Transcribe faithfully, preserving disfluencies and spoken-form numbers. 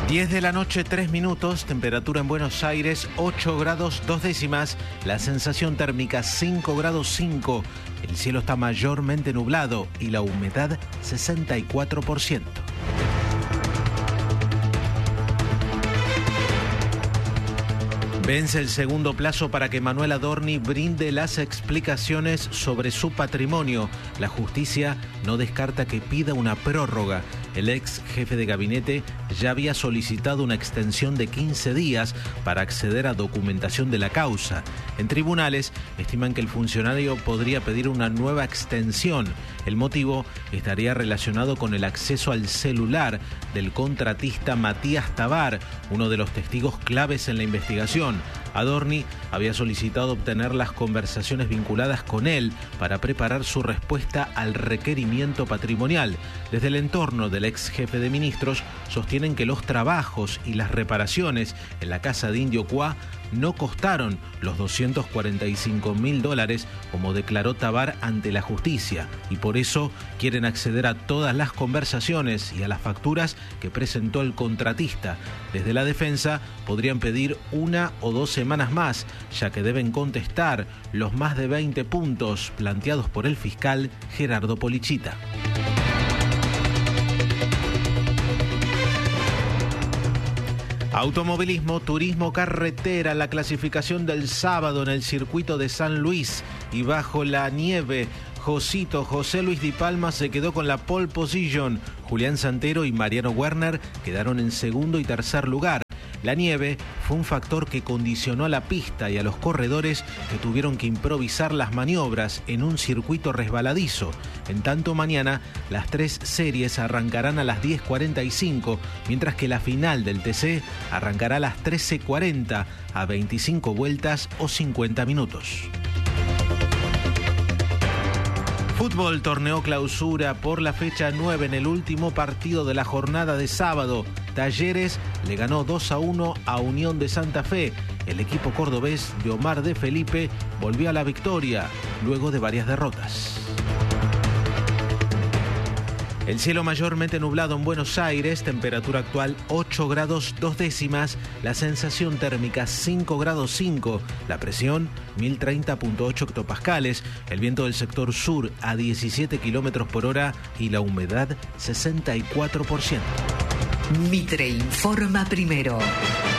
diez de la noche, tres minutos, temperatura en Buenos Aires, ocho grados, dos décimas, la sensación térmica cinco grados cinco, el cielo está mayormente nublado y la humedad sesenta y cuatro por ciento. Vence el segundo plazo para que Manuel Adorni brinde las explicaciones sobre su patrimonio. La justicia no descarta que pida una prórroga. El ex jefe de gabinete ya había solicitado una extensión de quince días para acceder a documentación de la causa. En tribunales estiman que el funcionario podría pedir una nueva extensión. El motivo estaría relacionado con el acceso al celular del contratista Matías Tabar, uno de los testigos claves en la investigación. Adorni había solicitado obtener las conversaciones vinculadas con él para preparar su respuesta al requerimiento patrimonial. Desde el entorno del ex jefe de ministros sostienen que los trabajos y las reparaciones en la casa de Indio Cuá no costaron los doscientos cuarenta y cinco mil dólares como declaró Tabar ante la justicia y por eso quieren acceder a todas las conversaciones y a las facturas que presentó el contratista. Desde la defensa podrían pedir una o dos semanas más, ya que deben contestar los más de veinte puntos planteados por el fiscal Gerardo Polichita. Automovilismo, turismo, carretera, la clasificación del sábado en el circuito de San Luis y bajo la nieve. Josito José Luis Di Palma se quedó con la pole position. Julián Santero y Mariano Werner quedaron en segundo y tercer lugar. La nieve fue un factor que condicionó a la pista y a los corredores que tuvieron que improvisar las maniobras en un circuito resbaladizo. En tanto, mañana las tres series arrancarán a las diez cuarenta y cinco, mientras que la final del T C arrancará a las trece cuarenta, a veinticinco vueltas o cincuenta minutos. Fútbol, torneo clausura por la fecha nueve en el último partido de la jornada de sábado. Talleres le ganó dos a uno a Unión de Santa Fe. El equipo cordobés de Omar de Felipe volvió a la victoria luego de varias derrotas. El cielo mayormente nublado en Buenos Aires, temperatura actual ocho grados dos décimas, la sensación térmica cinco grados cinco, la presión mil treinta punto ocho hectopascales, el viento del sector sur a diecisiete kilómetros por hora y la humedad sesenta y cuatro por ciento. Mitre informa primero.